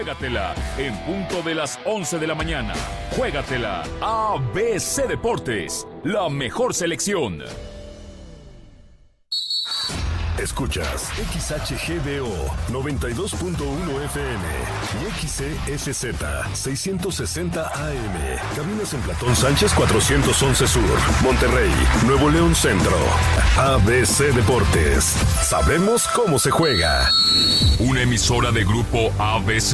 Juégatela en punto de las 11 de la mañana. Juégatela ABC Deportes, la mejor selección. Escuchas XHGBO 92.1 FM y XCFZ 660 AM. Cabinas en Platón Sánchez 411 Sur, Monterrey, Nuevo León Centro. ABC Deportes. Sabemos cómo se juega. Una emisora de grupo ABC.